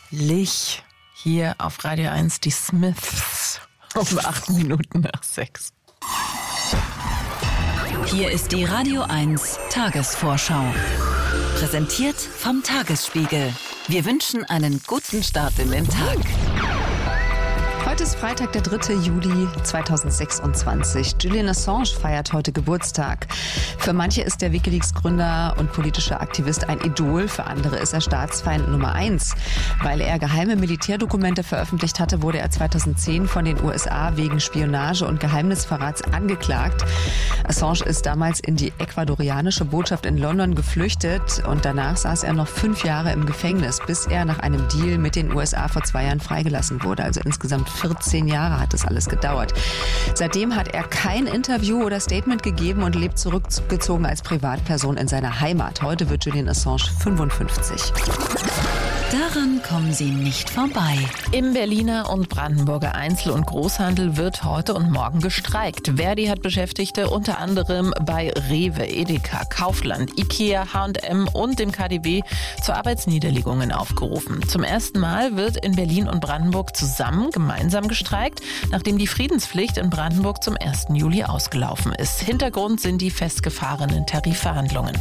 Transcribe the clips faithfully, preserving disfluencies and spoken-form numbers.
Herrlich. Hier auf Radio eins die Smiths um acht Minuten nach sechs. Hier ist die Radio eins Tagesvorschau. Präsentiert vom Tagesspiegel. Wir wünschen einen guten Start in den Tag. Heute ist Freitag, der dritte Juli zweitausendsechsundzwanzig. Julian Assange feiert heute Geburtstag. Für manche ist der WikiLeaks-Gründer und politischer Aktivist ein Idol, für andere ist er Staatsfeind Nummer eins. Weil er geheime Militärdokumente veröffentlicht hatte, wurde er zweitausendzehn von den U S A wegen Spionage und Geheimnisverrats angeklagt. Assange ist damals in die ecuadorianische Botschaft in London geflüchtet und danach saß er noch fünf Jahre im Gefängnis, bis er nach einem Deal mit den U S A vor zwei Jahren freigelassen wurde. Also insgesamt vierzehn Jahre hat das alles gedauert. Seitdem hat er kein Interview oder Statement gegeben und lebt zurückgezogen als Privatperson in seiner Heimat. Heute wird Julian Assange fünfundfünfzig. Daran kommen Sie nicht vorbei. Im Berliner und Brandenburger Einzel- und Großhandel wird heute und morgen gestreikt. Verdi hat Beschäftigte unter anderem bei Rewe, Edeka, Kaufland, Ikea, H und M und dem K D W zu Arbeitsniederlegungen aufgerufen. Zum ersten Mal wird in Berlin und Brandenburg zusammen gemeinsam gestreikt, nachdem die Friedenspflicht in Brandenburg zum ersten Juli ausgelaufen ist. Hintergrund sind die festgefahrenen Tarifverhandlungen.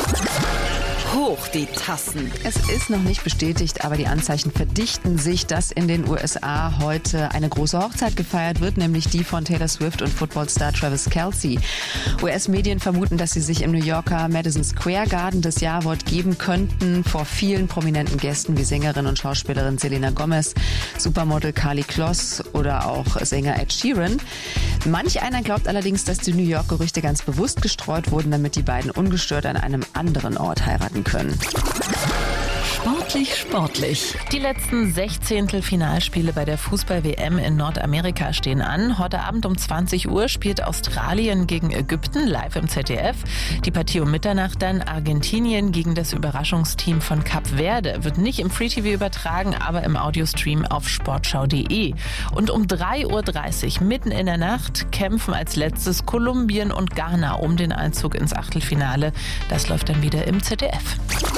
Hoch die Tassen. Es ist noch nicht bestätigt, aber die Anzeichen verdichten sich, dass in den U S A heute eine große Hochzeit gefeiert wird, nämlich die von Taylor Swift und Footballstar Travis Kelce. U S-Medien vermuten, dass sie sich im New Yorker Madison Square Garden das Ja-Wort geben könnten vor vielen prominenten Gästen wie Sängerin und Schauspielerin Selena Gomez, Supermodel Karlie Kloss oder auch Sänger Ed Sheeran. Manch einer glaubt allerdings, dass die New York-Gerüchte ganz bewusst gestreut wurden, damit die beiden ungestört an einem anderen Ort heiraten können. Sportlich, sportlich. Die letzten Sechzehntel-Finalspiele bei der Fußball-W M in Nordamerika stehen an. Heute Abend um zwanzig Uhr spielt Australien gegen Ägypten live im Z D F. Die Partie um Mitternacht dann Argentinien gegen das Überraschungsteam von Kap Verde. Wird nicht im Free-T V übertragen, aber im Audiostream auf sportschau punkt de. Und um drei Uhr dreißig mitten in der Nacht kämpfen als letztes Kolumbien und Ghana um den Einzug ins Achtelfinale. Das läuft dann wieder im Z D F.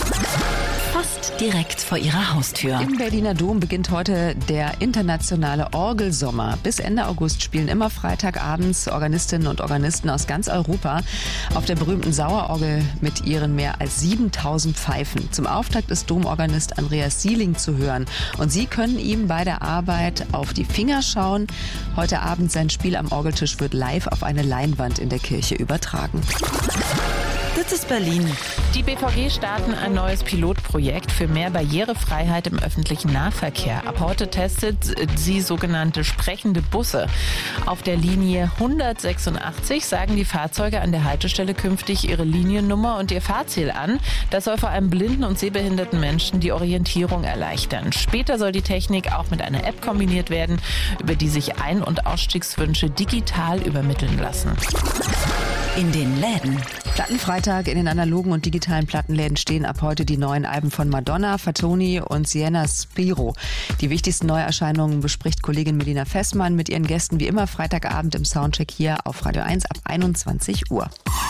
Fast direkt vor Ihrer Haustür. Im Berliner Dom beginnt heute der internationale Orgelsommer. Bis Ende August spielen immer Freitagabends Organistinnen und Organisten aus ganz Europa auf der berühmten Sauerorgel mit ihren mehr als siebentausend Pfeifen. Zum Auftakt ist Domorganist Andreas Sieling zu hören. Und Sie können ihm bei der Arbeit auf die Finger schauen. Heute Abend sein Spiel am Orgeltisch wird live auf eine Leinwand in der Kirche übertragen. Das ist Berlin. Die B V G starten ein neues Pilotprojekt für mehr Barrierefreiheit im öffentlichen Nahverkehr. Ab heute testet sie sogenannte sprechende Busse. Auf der Linie hundertsechsundachtzig sagen die Fahrzeuge an der Haltestelle künftig ihre Liniennummer und ihr Fahrziel an. Das soll vor allem blinden und sehbehinderten Menschen die Orientierung erleichtern. Später soll die Technik auch mit einer App kombiniert werden, über die sich Ein- und Ausstiegswünsche digital übermitteln lassen. In den Läden. Plattenfreitag in den analogen und digitalen Plattenläden stehen ab heute die neuen Alben von Madonna, Fatoni und Sienna Spiro. Die wichtigsten Neuerscheinungen bespricht Kollegin Melina Fessmann mit ihren Gästen wie immer Freitagabend im Soundcheck hier auf Radio eins ab einundzwanzig Uhr.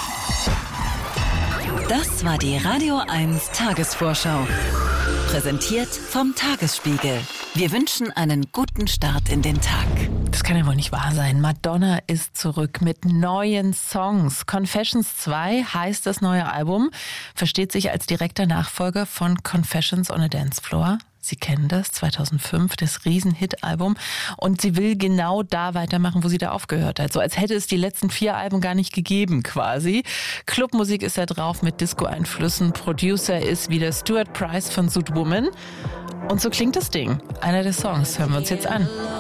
Das war die Radio eins Tagesvorschau. Präsentiert vom Tagesspiegel. Wir wünschen einen guten Start in den Tag. Das kann ja wohl nicht wahr sein. Madonna ist zurück mit neuen Songs. Confessions zwei heißt das neue Album, versteht sich als direkter Nachfolger von Confessions on a Dance Floor. Sie kennen das, zweitausendfünf, das Riesen-Hit-Album. Und sie will genau da weitermachen, wo sie da aufgehört hat. So als hätte es die letzten vier Alben gar nicht gegeben quasi. Clubmusik ist da drauf mit Disco-Einflüssen. Producer ist wieder Stuart Price von Zoot Woman. Und so klingt das Ding. Einer der Songs hören wir uns jetzt an.